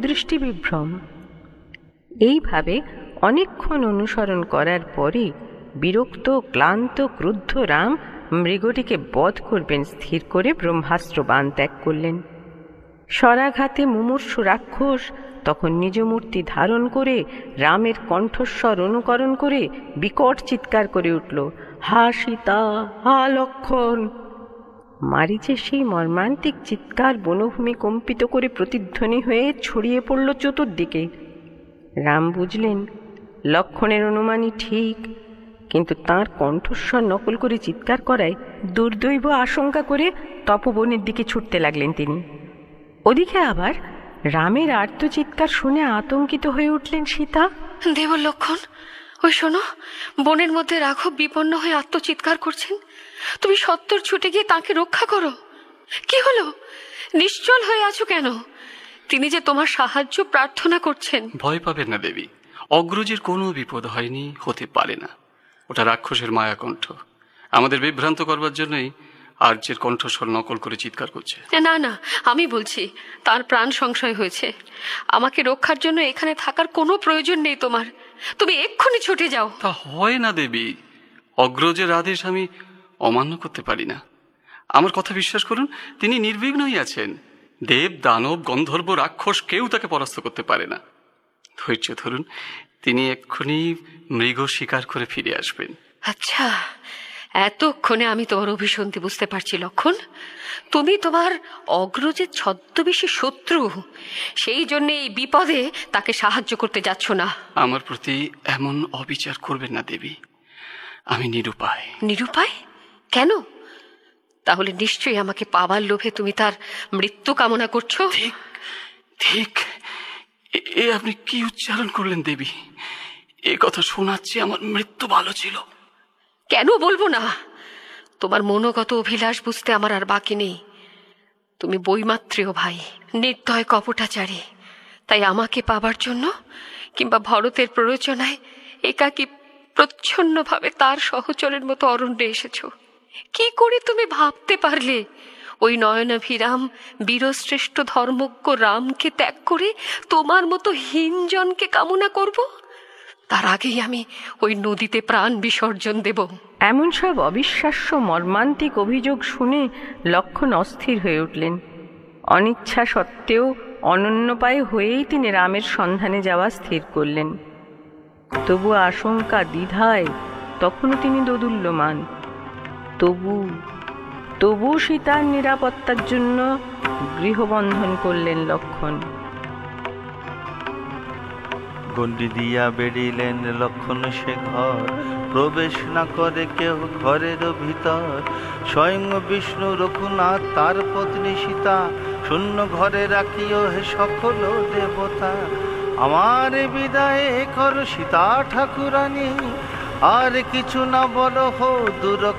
দৃষ্টিবিভ্রম। এইভাবে অনেকক্ষণ অনুসরণ করার পরে বিরক্ত, ক্লান্ত, ক্রুদ্ধ রাম মৃগটিকে বধ করবেন স্থির করে ব্রহ্মাস্ত্র বাণ ত্যাগ করলেন। স্বরাঘাতে মুমূর্ষু রাক্ষস তখন নিজ মূর্তি ধারণ করে রামের কণ্ঠস্বর অনুকরণ করে বিকট চিৎকার করে উঠল, হা সীতা, হা লক্ষ্মণ। মারীচের সেই মর্মান্তিক চিৎকার বনভূমি কম্পিত করে প্রতিধ্বনি হয়ে ছড়িয়ে পড়ল চতুর্দিকে। রাম বুঝলেন লক্ষ্মণের অনুমানই ঠিক, কিন্তু তাঁর কণ্ঠস্বর নকল করে চিৎকার করায় দুর্দৈব আশঙ্কা করে তপবনের দিকে ছুটতে লাগলেন তিনি। ওদিকে আবার রামের আর্তচিৎকার শুনে আতঙ্কিত হয়ে উঠলেন সীতা। দেব লক্ষণ, ওই শোনো, বনের মধ্যে রাঘব বিপন্ন হয়ে আত্মচিৎকার করছেন। তুমি সত্বর ছুটে গিয়ে তাকে রক্ষা করো। কি হলো, নিশ্চল হয়ে আছো কেন? তিনি যে তোমার সাহায্য প্রার্থনা করছেন। ভয় পাবেন না দেবী, অগ্রজের কোনো বিপদ হয়নি, হতে পারে না। ওটা রাক্ষসের মায়াকণ্ঠ, আমাদের বিভ্রান্ত করবার জন্যই আর্যের কণ্ঠস্বর নকল করে চিৎকার করছে। না না, আমি বলছি তার প্রাণ সংশয় হয়েছে। আমাকে রক্ষার জন্য এখানে থাকার কোনো প্রয়োজন নেই তোমার। তুমি এক্ষুনি ছুটে যাও। তা হয় না দেবী, অগ্রজের আদেশ আমি অমান্য করতে পারি না। আমার কথা বিশ্বাস করুন, তিনি নির্বিঘ্নই আছেন। দেব, দানব, গন্ধর্ব, রাক্ষস কেউ তাকে পরাস্ত করতে পারে না। ধৈর্য ধরুন, তিনি এক্ষুনি মৃগ শিকার করে ফিরে আসবেন। আচ্ছা, এতক্ষণে আমি তোমার অভিসন্ধি বুঝতে পারছি লক্ষণ। তুমি তোমার অগ্রজের ছদ্মবেশী শত্রু, সেই জন্য এই বিপদে তাকে সাহায্য করতে যাচ্ছ না। আমার প্রতি এমন অবিচার করবেন না দেবী, আমি নিরুপায়। নিরুপায় কেন? তাহলে নিশ্চয়ই আমাকে পাবার লোভে তুমি তার মৃত্যু কামনা করছো। ঠিক ঠিক, এ আপনি কি উচ্চারণ করলেন দেবী? এ কথা শোনাচ্ছি আমার মৃত্যু ভালো ছিল। কেন বলবো না? তোমার মনোগত অভিলাষ বুঝতে আমার আর বাকি নেই। তুমি বৈমাত্রেয় ভাই, নির্দয় কপটাচারী, তাই আমাকে পাবার জন্য কিংবা ভরতের প্ররোচনায় একাকী প্রচ্ছন্নভাবে তার সহচরের মতো অরণ্যে এসেছো। কি করে তুমি ভাবতে পারলে ওই নয়নাভিরাম বীরশ্রেষ্ঠ ধর্মজ্ঞ রামকে ত্যাগ করে তোমার মতো হীনজনকে কামনা করব? তার আগেই আমি ওই নদীতে প্রাণ বিসর্জন দেব। এমন সব অবিশ্বাস্য মর্মান্তিক অভিযোগ শুনে লক্ষ্মণ অস্থির হয়ে উঠলেন। অনিচ্ছা সত্ত্বেও অনন্যপায় হয়েই তিনি রামের সন্ধানে যাওয়া স্থির করলেন। তবু আশঙ্কা, দ্বিধায় তখনও তিনি দোদুল্যমান। তবু সীতার নিরাপত্তার জন্য গৃহবন্ধন করলেন লক্ষ্মণ। গণ্ডি দিয়া বেরিলেন লক্ষ্মণ সে ঘর, প্রবেশ না করে কেউ ঘরের ভিতর। স্বয়ং বিষ্ণু রঘুনাথ তার পত্নী সীতা, শূন্য ঘরে রাখিও হে সকল দেবতা। আমার বিদায়ে কর সীতা ঠাকুরানী, আর কিছু না বলো হো দূর